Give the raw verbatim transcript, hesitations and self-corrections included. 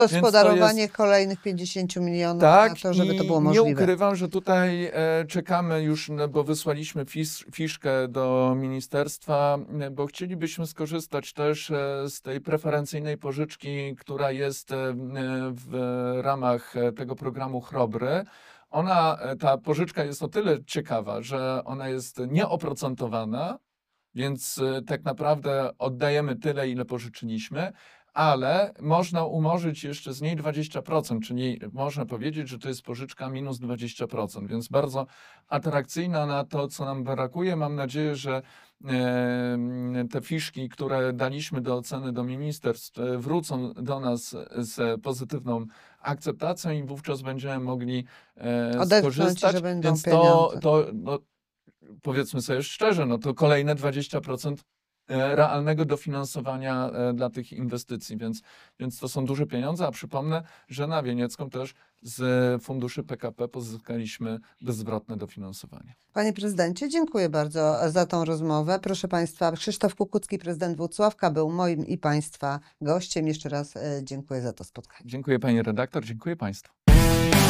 Gospodarowanie kolejnych pięćdziesięciu milionów tak, na to, żeby to było i możliwe. nie ukrywam, że tutaj e, czekamy już, no, bo wysłaliśmy fis, fiszkę do ministerstwa, e, bo chcielibyśmy skorzystać też e, z tej preferencyjnej pożyczki, która jest e, w ramach e, tego programu Chrobry. Ona, e, ta pożyczka jest o tyle ciekawa, że ona jest nieoprocentowana, więc e, tak naprawdę oddajemy tyle, ile pożyczyliśmy, ale można umorzyć jeszcze z niej dwadzieścia procent, czyli można powiedzieć, że to jest pożyczka minus dwadzieścia procent, więc bardzo atrakcyjna na to, co nam brakuje. Mam nadzieję, że e, te fiszki, które daliśmy do oceny do ministerstw, e, wrócą do nas z pozytywną akceptacją i wówczas będziemy mogli e, Odetchnąć, skorzystać. że będą Więc to, pieniądze. to no, powiedzmy sobie szczerze, no to kolejne dwadzieścia procent realnego dofinansowania e, dla tych inwestycji, więc, więc to są duże pieniądze, a przypomnę, że na Wieniecką też z funduszy P K P pozyskaliśmy bezzwrotne dofinansowanie. Panie prezydencie, dziękuję bardzo za tą rozmowę. Proszę państwa, Krzysztof Kukucki, prezydent Włocławka, był moim i państwa gościem. Jeszcze raz e, dziękuję za to spotkanie. Dziękuję pani redaktor, dziękuję państwu.